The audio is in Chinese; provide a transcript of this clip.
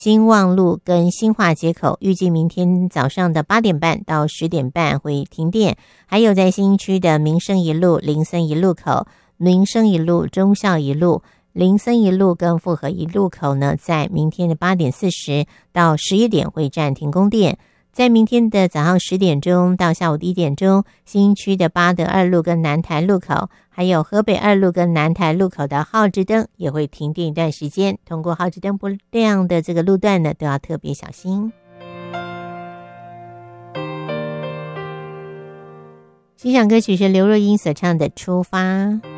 兴旺路跟新化街口，预计明天早上的8点半到10点半会停电。还有在新区的民生一路、林森一路口、民生一路、忠孝一路、林森一路跟复合一路口呢，在明天的8点40到11点会暂停供电。在明天的早上10点钟到下午1点钟，新区的八德二路跟南台路口，还有河北二路跟南台路口的号志灯也会停电一段时间。通过号志灯不亮的这个路段呢，都要特别小心。欣赏歌曲是刘若英所唱的《出发》。